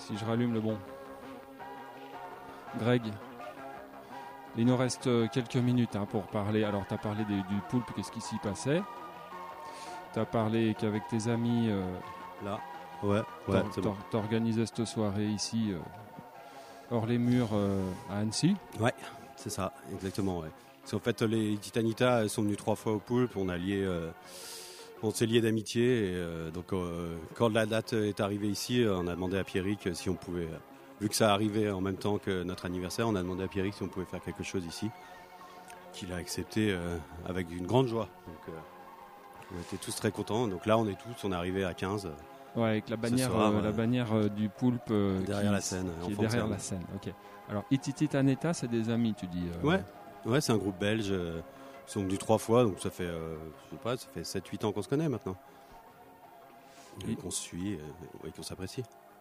si je rallume le bon. Greg, il nous reste quelques minutes pour parler. Alors, tu as parlé du poulpe, qu'est-ce qui s'y passait. Tu as parlé qu'avec tes amis, là, ouais, c'est bon. T'organisais cette soirée ici, hors les murs, à Annecy. Ouais, c'est ça, exactement. Ouais. Parce qu'en fait, les Titanitas sont venus 3 fois au poulpe, on s'est liés d'amitié. Et, donc, quand la date est arrivée ici, on a demandé à Pierrick si on pouvait, vu que ça arrivait en même temps que notre anniversaire, on a demandé à Pierrick si on pouvait faire quelque chose ici, qu'il a accepté avec une grande joie. Donc, on était tous très contents. Donc là, on est arrivés à 15. Ouais, avec la bannière, la bannière du poulpe derrière la scène. Qui est derrière la scène. Ok. Alors, Itititaneta, c'est des amis, tu dis. Ouais, c'est un groupe belge. Ils sont venus 3 fois, donc ça fait, je sais pas, ça fait 7-8 ans qu'on se connaît maintenant. Et qu'on se suit et qu'on s'apprécie.